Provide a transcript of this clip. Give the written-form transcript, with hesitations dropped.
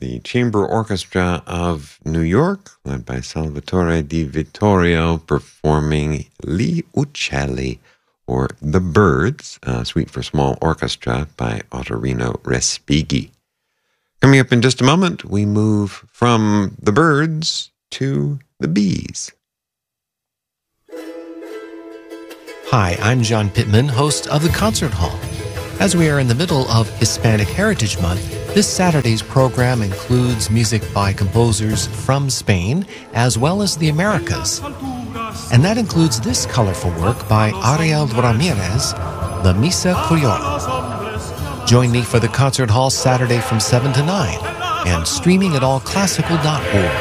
the Chamber Orchestra of New York, led by Salvatore Di Vittorio, performing Gli Uccelli, or The Birds, a suite for small orchestra by Ottorino Respighi. Coming up in just a moment, we move from the birds to the bees. Hi, I'm John Pittman, host of The Concert Hall. As we are in the middle of Hispanic Heritage Month, this Saturday's program includes music by composers from Spain as well as the Americas. And that includes this colorful work by Ariel Ramirez, La Misa Criolla. Join me for The Concert Hall Saturday from 7 to 9 and streaming at allclassical.org.